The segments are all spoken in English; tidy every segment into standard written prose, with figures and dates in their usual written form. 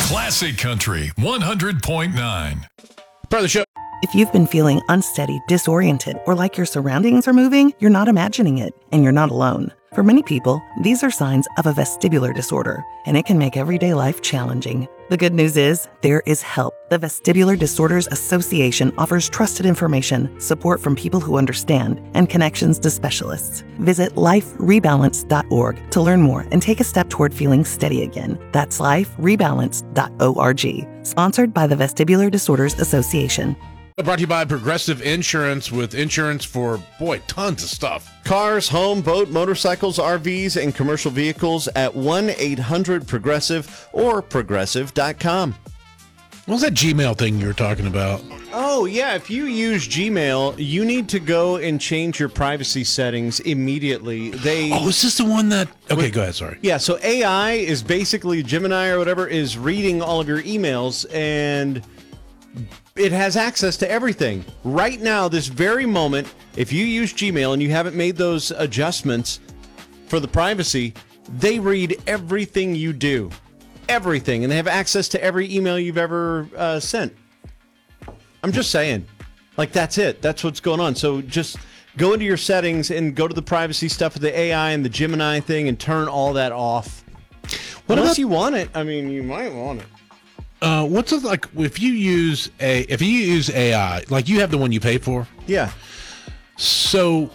Classic Country 100.9. Part of the show. If you've been feeling unsteady, disoriented, or like your surroundings are moving, you're not imagining it, and you're not alone. For many people, these are signs of a vestibular disorder, and it can make everyday life challenging. The good news is, there is help. The Vestibular Disorders Association offers trusted information, support from people who understand, and connections to specialists. Visit liferebalance.org to learn more and take a step toward feeling steady again. That's liferebalance.org. Sponsored by the Vestibular Disorders Association. Brought to you by Progressive Insurance, with insurance for, tons of stuff. Cars, home, boat, motorcycles, RVs, and commercial vehicles at 1-800-PROGRESSIVE or Progressive.com. What was that Gmail thing you were talking about? Oh, yeah. If you use Gmail, you need to go and change your privacy settings immediately. Is this the one that... Okay, go ahead, sorry. Yeah, so AI is basically, Gemini or whatever, is reading all of your emails, and it has access to everything. Right now, this very moment, if you use Gmail and you haven't made those adjustments for the privacy, they read everything you do. Everything. And they have access to every email you've ever sent. I'm just saying. Like, that's it. That's what's going on. So just go into your settings and go to the privacy stuff with the AI and the Gemini thing and turn all that off. Unless you want it. I mean, you might want it. What's it like if you use AI, like you have the one you pay for? Yeah. So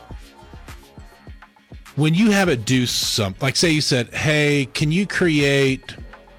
when you have it do something, like say you said, "Hey, can you create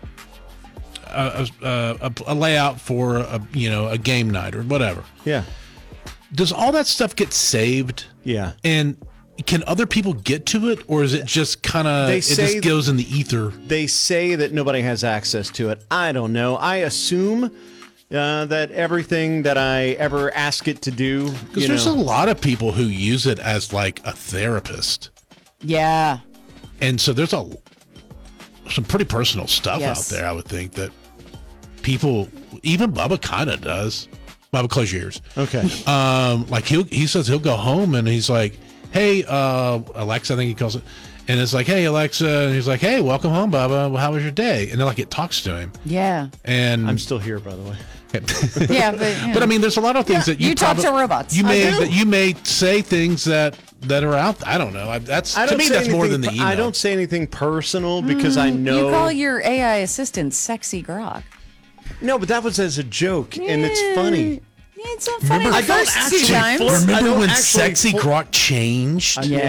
a layout for a game night or whatever?" Yeah. Does all that stuff get saved? Yeah. And can other people get to it, or is it just kind of it just goes in the ether? They say that nobody has access to it. I don't know. I assume that everything that I ever ask it to do, because there's a lot of people who use it as like a therapist. Yeah. And so there's some pretty personal stuff out there. I would think that people, even Bubba, kind of does. Bubba, close your ears. Okay. Like he says he'll go home and he's like, "Hey, Alexa," I think he calls it. And it's like, "Hey, Alexa." And he's like, "Hey, welcome home, Bubba. Well, how was your day?" And then like it talks to him. Yeah. And I'm still here, by the way. Yeah, but but I mean, there's a lot of things that you talk to robots. You may say things that are out. I don't know. That's more than the email. I don't say anything personal because I know you call your AI assistant Sexy Grok. No, but that was as a joke, and it's funny. It's so funny. Remember when Sexy Grok changed? Yeah.